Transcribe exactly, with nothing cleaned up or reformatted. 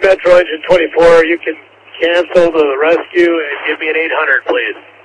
Metro Engine twenty-four, you can cancel the rescue and give me an eight hundred, please.